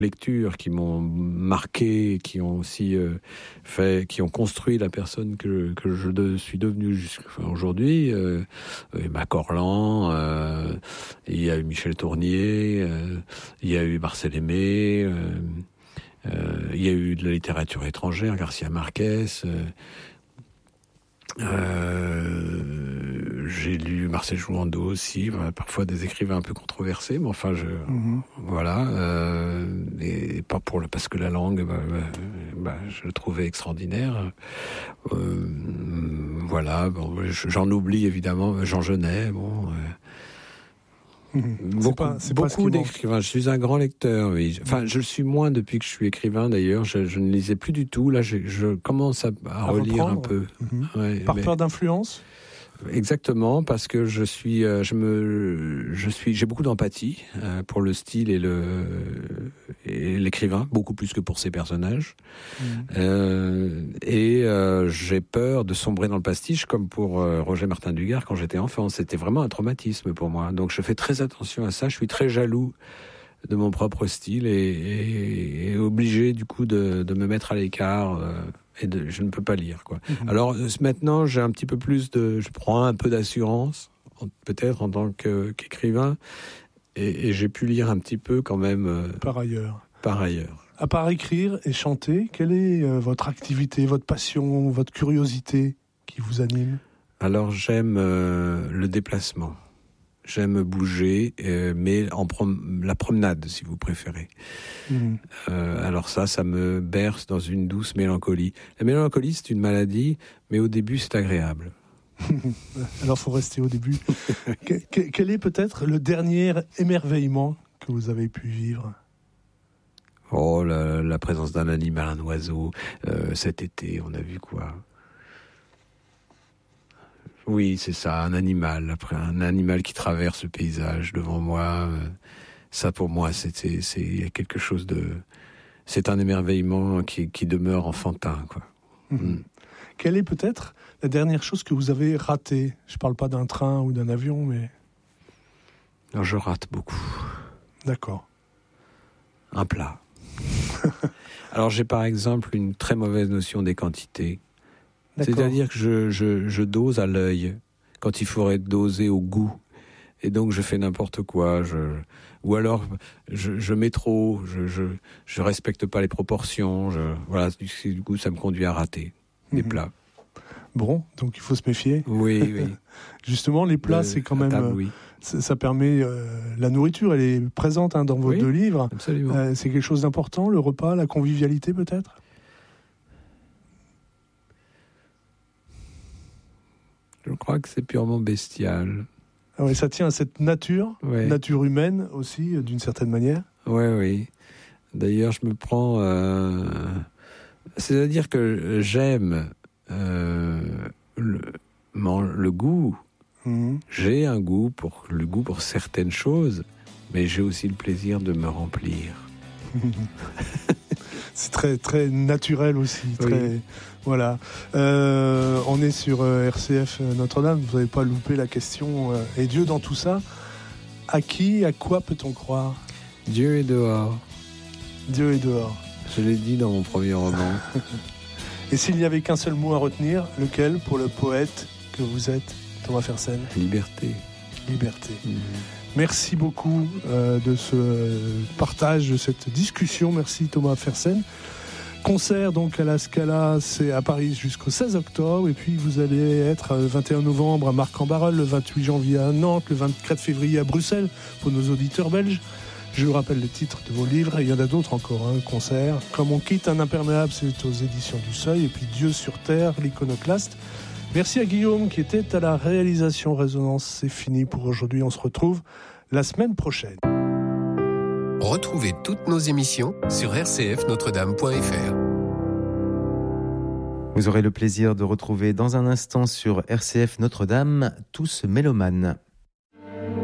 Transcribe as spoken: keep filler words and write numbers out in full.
lectures qui m'ont marqué, qui ont aussi euh, fait, qui ont construit la personne que, que je de, suis devenu jusqu'à aujourd'hui. Euh, Emma Corlan, euh, il y a eu Michel Tournier, euh, il y a eu Marcel Aimé, euh, euh, il y a eu de la littérature étrangère, Garcia Marquez. Euh, Euh, j'ai lu Marcel Jouandeau aussi, voilà, parfois des écrivains un peu controversés, mais enfin je mm-hmm. voilà, euh, et pas pour le parce que la langue, bah, bah, bah, je le trouvais extraordinaire. Euh, voilà, bon, j'en oublie évidemment Jean Genet, bon. Euh, Mmh. Beaucoup, c'est pas, c'est beaucoup pas d'écrivains. Je suis un grand lecteur, oui. Enfin, je le suis moins depuis que je suis écrivain, d'ailleurs. Je, je ne lisais plus du tout. Là, je, je commence à, à, à relire reprendre. un peu. Mmh. Ouais, Par mais... peur d'influence ? Exactement, parce que je suis, euh, je me, je suis, j'ai beaucoup d'empathie euh, pour le style et le et l'écrivain, beaucoup plus que pour ses personnages. Mmh. Euh, et euh, j'ai peur de sombrer dans le pastiche, comme pour euh, Roger Martin Dugard quand j'étais enfant. C'était vraiment un traumatisme pour moi. Donc je fais très attention à ça. Je suis très jaloux de mon propre style et, et, et obligé du coup de, de me mettre à l'écart. Euh, Et de, je ne peux pas lire, quoi. Mmh. Alors maintenant, j'ai un petit peu plus de, je prends un peu d'assurance, peut-être en tant que, qu'écrivain, et, et j'ai pu lire un petit peu quand même. Euh, par ailleurs. Par ailleurs. À part écrire et chanter, quelle est euh, votre activité, votre passion, votre curiosité qui vous anime ? Alors j'aime euh, le déplacement. J'aime bouger, euh, mais en prom- la promenade, si vous préférez. Mmh. Euh, alors ça, ça me berce dans une douce mélancolie. La mélancolie, c'est une maladie, mais au début, c'est agréable. Alors, il faut rester au début. que, quel est peut-être le dernier émerveillement que vous avez pu vivre ? Oh, la, la présence d'un animal, un oiseau. Euh, cet été, on a vu quoi ? Oui, c'est ça, un animal. Après, un animal qui traverse le paysage devant moi. Euh, ça, pour moi, c'est, c'est, c'est quelque chose de... C'est un émerveillement qui, qui demeure enfantin, quoi. Mmh. Mmh. Quelle est peut-être la dernière chose que vous avez ratée ? Je ne parle pas d'un train ou d'un avion, mais... Alors, je rate beaucoup. D'accord. Un plat. Alors, j'ai par exemple une très mauvaise notion des quantités. D'accord. C'est-à-dire que je, je, je dose à l'œil quand il faudrait doser au goût. Et donc, je fais n'importe quoi. Je, ou alors, je, je mets trop, je, je, je respecte pas les proportions. Je, voilà, du, du coup, ça me conduit à rater des mmh. plats. Bon, donc il faut se méfier. Oui, oui. Justement, les plats, Le, c'est quand même... table, oui. ça, ça permet... Euh, la nourriture, elle est présente hein, dans vos oui, deux livres. Absolument. Euh, c'est quelque chose d'important, le repas, la convivialité peut-être ? Je crois que c'est purement bestial. Ah oui, ça tient à cette nature, ouais. nature humaine aussi, d'une certaine manière. Oui, oui. D'ailleurs, je me prends... Euh... C'est-à-dire que j'aime euh, le, mon, le goût. Mmh. J'ai un goût pour le goût pour certaines choses, mais j'ai aussi le plaisir de me remplir. C'est très, très naturel aussi. Oui. Très... Voilà. Euh, on est sur euh, R C F Notre-Dame. Vous n'avez pas loupé la question. Euh, et Dieu dans tout ça, à qui, à quoi peut-on croire ? Dieu est dehors. Dieu est dehors. Je l'ai dit dans mon premier roman. Et s'il n'y avait qu'un seul mot à retenir, lequel pour le poète que vous êtes, Thomas Fersen ? Liberté. Liberté. Mmh. Merci beaucoup euh, de ce partage, de cette discussion. Merci Thomas Fersen. Concert donc à la Scala, c'est à Paris jusqu'au seize octobre. Et puis vous allez être le vingt et un novembre à Marc-en-Barœul, le vingt-huit janvier à Nantes, le vingt-quatre février à Bruxelles pour nos auditeurs belges. Je vous rappelle les titres de vos livres, et il y en a d'autres encore, un hein, concert. Comme on quitte un imperméable, c'est aux éditions du Seuil. Et puis Dieu sur terre, l'iconoclaste. Merci à Guillaume qui était à la réalisation Résonance. C'est fini pour aujourd'hui. On se retrouve la semaine prochaine. Retrouvez toutes nos émissions sur r c f notre dame point f r. Vous aurez le plaisir de retrouver dans un instant sur R C F Notre-Dame Tous mélomanes.